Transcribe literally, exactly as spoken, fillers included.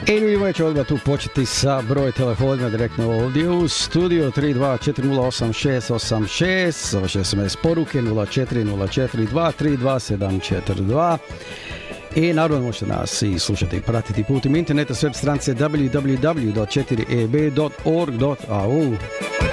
I ljudi moji, ću odmah tu početi sa broj telefonima direktno ovdje u studio tri dva četiri nula osam šest osam šest, vaše es em es poruke nula četiri nula četiri dva tri dva sedam četiri dva i naravno možete nas i slušati i pratiti putem interneta s web stranice w w w dot četiri e b dot org dot a u.